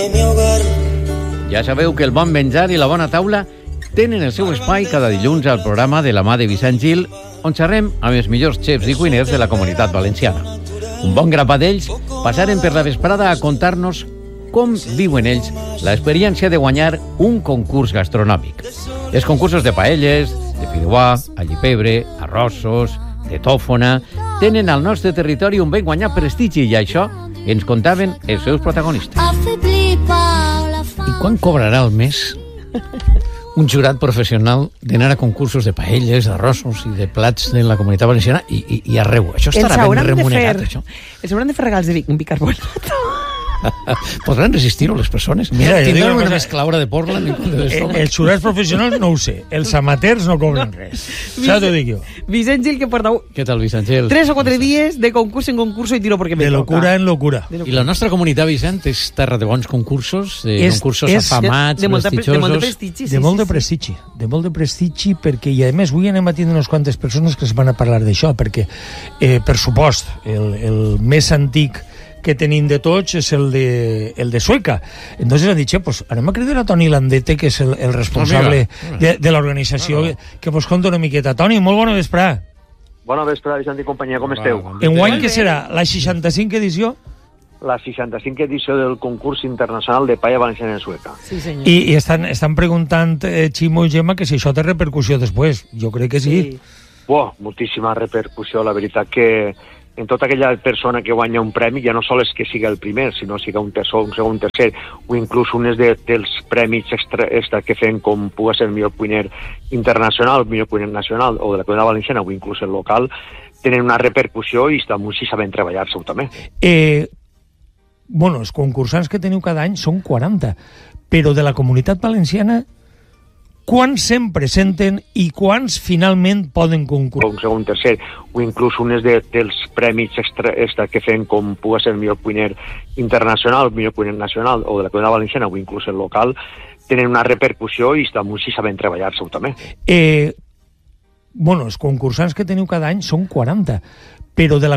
Ja sabeu que el bon menjar i la bona taula tenen el seu espai cada dilluns al programa de la mà de Vicent Gil, on xerrem amb els millors xefs i cuiners de la Comunitat Valenciana. Un bon grapat d'ells passaren per la vesprada a contar-nos com viuen ells l'experiència de guanyar un concurs gastronòmic. Els concursos de paelles, de fideuà, allipebre, arrossos, de tòfona, tenen al nostre territori un ben guanyat prestigi i això ens contaven els seus protagonistes. I quan cobrarà al mes un jurat professional d'anar a concursos de paelles, d'arrossos i de plats de la Comunitat Valenciana i arreu? Això estarà ben remunerat, això? Els hauran de fer regals de bicarbonato. Podran resistir-ho les persones? Mira, tindran una mesclaura de Portland? Els jurats professionals no ho sé. Els amateurs no cobren res. Això t'ho dic jo. Vicent Gil, que portau... Què tal, Vicent Gil? 3 o 4 dies de concurs en concurso i tiro perquè me toca. De locura en locura. I la nostra comunitat, Vicent, és terra de bons concursos, de concursos afamats, prestigiosos... De molt de prestigi. De molt de prestigi. De molt de prestigi, perquè, i a més, avui anem a tindre unes quantes persones que es van a parlar d'això, perquè, per supost, el més antic que tenim de tots és el de Sueca. Entonces han dit, pues anem a cridar a Toni Landete, que és el responsable de l'organització, que vos conta una miqueta. Toni, molt bona vesprada. Bona vesprada, Vicent i companyia, com esteu? Enguany, què serà? La 65 edició? La 65 edició del concurs internacional de paella valenciana en Sueca. Sí, senyor. I estan preguntant, Ximo i Gemma, que si això té repercussió després. Jo crec que sí. Moltíssima repercussió. La veritat que en tota aquella persona que guanya un premi, ja no sol és que siga el primer, sinó siga un tercer, un segon, tercer, o inclús un dels premis extra que fem, com pugui ser el millor cuiner internacional, el millor cuiner nacional, o de la Comunitat Valenciana, o inclús el local, tenen una repercussió i si saben treballar-se-ho també. Bueno, els concursants que teniu cada any són 40, però de la Comunitat Valenciana, quants se'n presenten i quants finalment poden concursar? Un segon, tercer, o inclús un dels premis extra que fem, com pugui ser el millor cuiner internacional, el millor cuiner nacional, o de la Comunitat Valenciana, o inclús el local, tenen una repercussió i si saben treballar-se-ho també. Bueno, els concursants que teniu cada any són 40, però de la